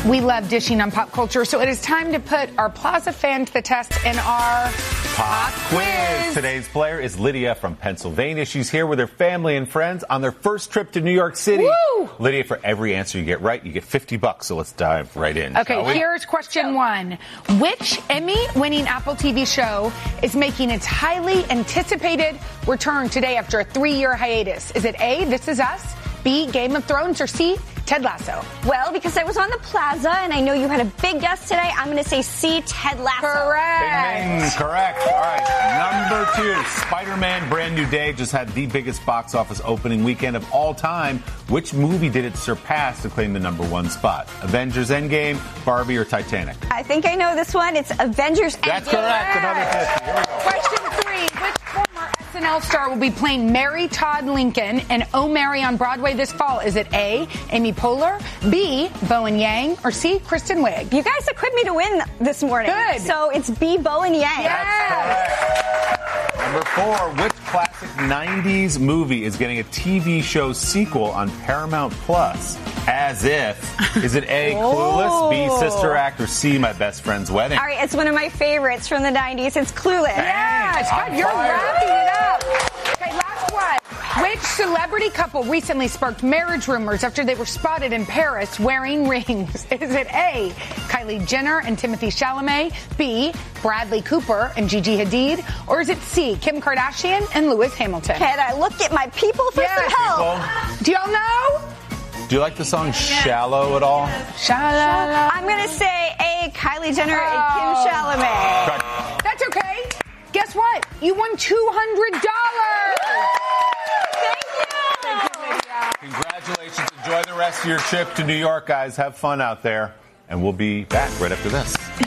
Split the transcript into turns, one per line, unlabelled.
We love dishing on pop culture, so it is time to put our Plaza fan to the test in our
Pop Quiz. Today's player is Lydia from Pennsylvania. She's here with her family and friends on their first trip to New York City.
Woo!
Lydia, for every answer you get right, you get $50. So let's dive right in.
Okay, here's question 1. Which Emmy-winning Apple TV show is making its highly anticipated return today after a 3-year hiatus? Is it A, This Is Us, B, Game of Thrones, or C, Ted Lasso?
Well, because I was on the Plaza and I know you had a big guest today, I'm going to say C, Ted Lasso.
Correct.
Bing, bing. Correct. All right. Number 2, Spider-Man Brand New Day just had the biggest box office opening weekend of all time. Which movie did it surpass to claim the number 1 spot? Avengers Endgame, Barbie, or Titanic?
I think I know this one. It's Avengers Endgame.
That's correct. Another 50. Here we go.
Question 3. Which former SNL star will be playing Mary Todd Lincoln in Oh Mary on Broadway this fall? Is it A, Amy Poehler, B, Bowen Yang, or C, Kristen Wiig?
You guys equipped me to win this morning.
Good.
So it's B, Bowen Yang.
Yes.
Number 4, which classic 90s movie is getting a TV show sequel on Paramount Plus? As if. Is it A, Clueless, B, Sister Act, or C, My Best Friend's Wedding?
All right, it's one of my favorites from the 90s. It's Clueless.
Yes, God, you're wrapping it up. Okay, last one. Which celebrity couple recently sparked marriage rumors after they were spotted in Paris wearing rings? Is it A, Kylie Jenner and Timothée Chalamet, B, Bradley Cooper and Gigi Hadid, or is it C, Kim Kardashian and Lewis Hamilton?
Can I look at my people for some help?
Do y'all know?
Do you like the song Shallow at all?
Sha-la-la.
I'm going to say A, Kylie Jenner and Kim Chalamet.
That's okay. Guess what? You won $200.
Thank you.
Congratulations. Enjoy the rest of your trip to New York, guys. Have fun out there. And we'll be back right after this.